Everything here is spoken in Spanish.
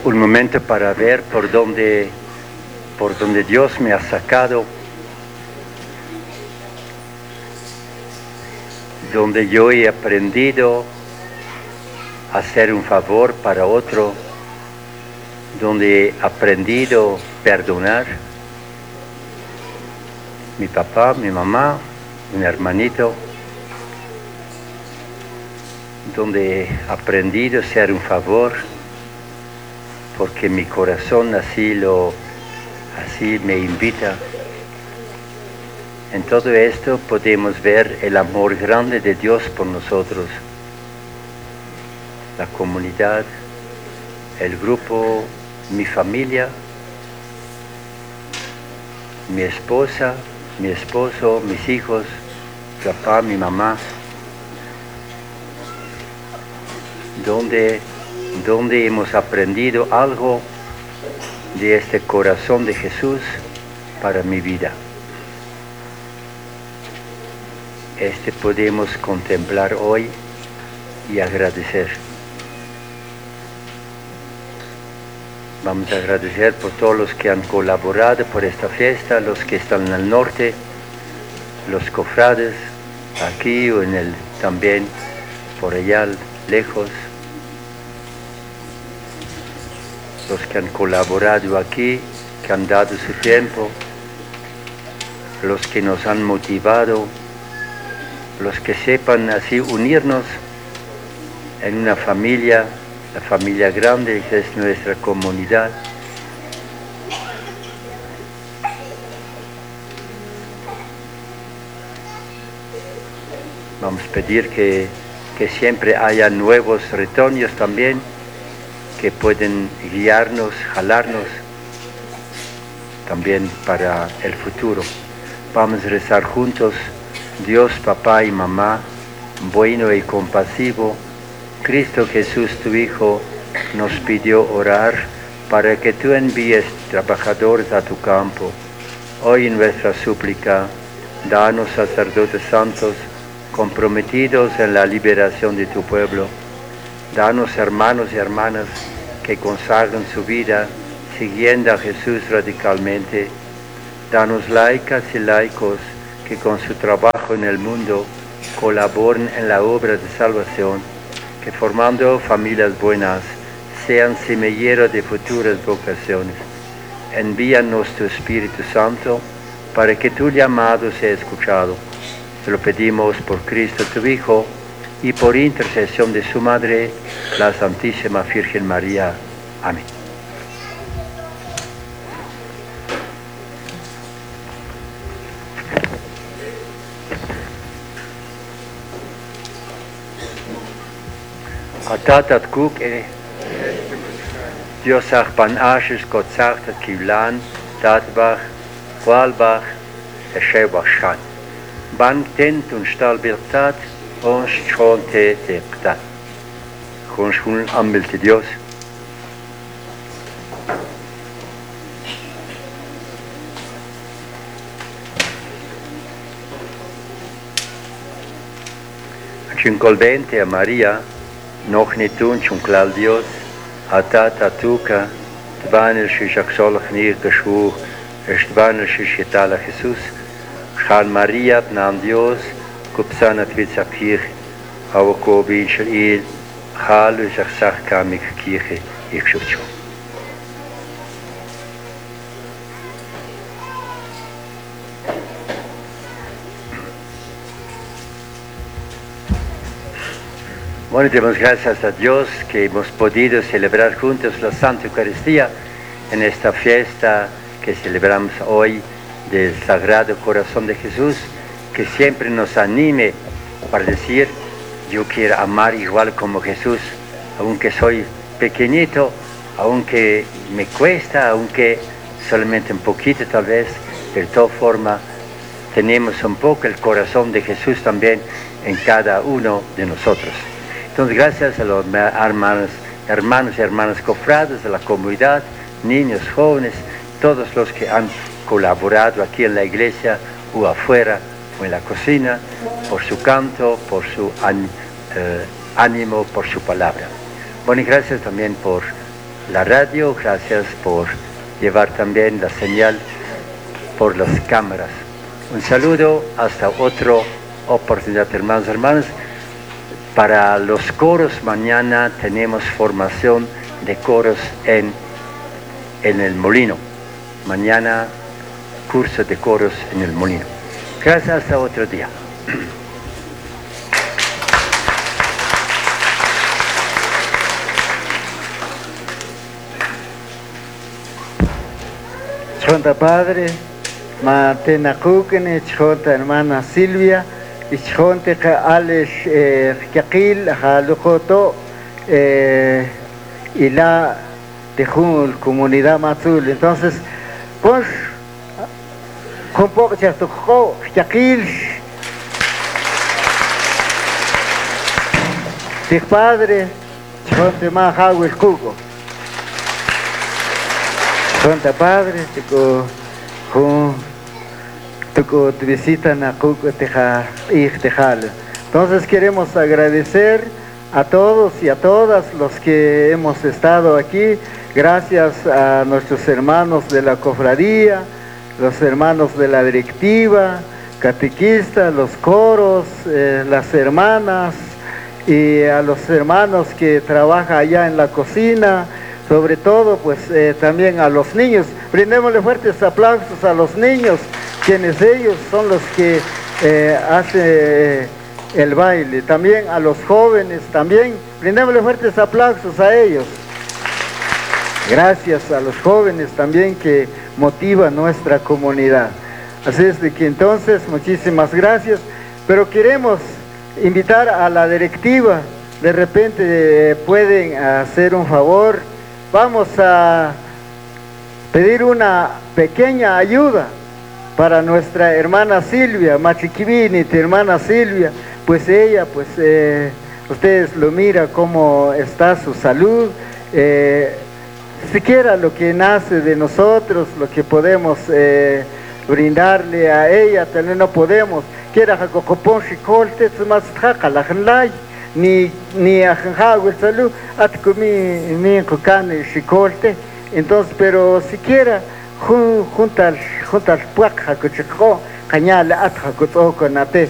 un momento para ver por dónde Dios me ha sacado, donde yo he aprendido a hacer un favor para otro, donde he aprendido a perdonar. Mi papá, mi mamá, mi hermanito, donde he aprendido a hacer un favor, porque mi corazón así me invita. En todo esto podemos ver el amor grande de Dios por nosotros, la comunidad, el grupo, mi familia, mi esposa, mi esposo, mis hijos, mi papá, mi mamá, donde hemos aprendido algo de este corazón de Jesús para mi vida. Podemos contemplar hoy y agradecer. Vamos a agradecer por todos los que han colaborado por esta fiesta, los que están en el norte, los cofrades, aquí o también por allá lejos, los que han colaborado aquí, que han dado su tiempo, los que nos han motivado, los que sepan así unirnos en una familia, la familia grande que es nuestra comunidad. Vamos a pedir que siempre haya nuevos retoños también, que pueden guiarnos, jalarnos también para el futuro. Vamos a rezar juntos. Dios, papá y mamá, bueno y compasivo, Cristo Jesús, tu Hijo, nos pidió orar para que tú envíes trabajadores a tu campo. Hoy en nuestra súplica, danos sacerdotes santos, comprometidos en la liberación de tu pueblo. Danos hermanos y hermanas que consagran su vida siguiendo a Jesús radicalmente. Danos laicas y laicos que con su trabajo en el mundo colaboren en la obra de salvación, que formando familias buenas sean semilleros de futuras vocaciones. Envíanos tu Espíritu Santo para que tu llamado sea escuchado. Te lo pedimos por Cristo tu Hijo y por intercesión de su Madre, la Santísima Virgen María. Amén. Atatat kuk Diosach ban ashes kotzach tat kivlan tatbach walbach eshebach shan ban tent und stal birtat ons chonte teptat. Con ambilte Dios. Cincolvente a Maria, noch nicht tun, schon klar Dios, atat atuka, tbanel shishaksolach nir kashur, estbanel shishetala Jesús, Chan Maria tnan Dios, kupsanat vitzakir, awakobin shil, halu zachsach kamik kirche, ich schutzu. Bueno, damos gracias a Dios que hemos podido celebrar juntos la Santa Eucaristía en esta fiesta que celebramos hoy del Sagrado Corazón de Jesús, que siempre nos anime para decir, yo quiero amar igual como Jesús, aunque soy pequeñito, aunque me cuesta, aunque solamente un poquito tal vez, de todas formas tenemos un poco el corazón de Jesús también en cada uno de nosotros. Entonces, gracias a los hermanos y hermanas cofrades de la comunidad, niños, jóvenes, todos los que han colaborado aquí en la iglesia o afuera o en la cocina, por su canto, por su ánimo, por su palabra. Bueno, y gracias también por la radio, gracias por llevar también la señal por las cámaras. Un saludo, hasta otra oportunidad, hermanos y hermanas. Para los coros, mañana tenemos formación de coros en el Molino. Mañana, curso de coros en el Molino. Gracias, hasta otro día. Chonta Padre, Matena Kukene, Chonta Hermana Silvia, y Chonta Alex Yakil, Halujoto, y la de Jul, Comunidad Mazul. Entonces, pues, con poco chastujo, Yakil, de Padre, Chonta Mahawil Kuko. Santa Padre, te visitan a Tejal. Entonces queremos agradecer a todos y a todas los que hemos estado aquí, gracias a nuestros hermanos de la cofradía, los hermanos de la directiva, catequistas, los coros, las hermanas y a los hermanos que trabajan allá en la cocina. Sobre todo, pues también a los niños. Brindémosle fuertes aplausos a los niños, quienes ellos son los que hacen el baile. También a los jóvenes, también brindémosle fuertes aplausos a ellos. Gracias a los jóvenes también que motivan nuestra comunidad. Así es de que entonces, muchísimas gracias. Pero queremos invitar a la directiva, de repente pueden hacer un favor. Vamos a pedir una pequeña ayuda para nuestra hermana Silvia, Machiquivini, tu hermana Silvia, pues ella, pues ustedes lo miran cómo está su salud, siquiera lo que nace de nosotros, lo que podemos brindarle a ella, también no podemos, quiera jacocopón chicolte, más jacalajanlay, ni ajanjagüe salud, mi cocane chicolte, entonces, pero siquiera junta al puac jacochico, cañal atjacotoco nate,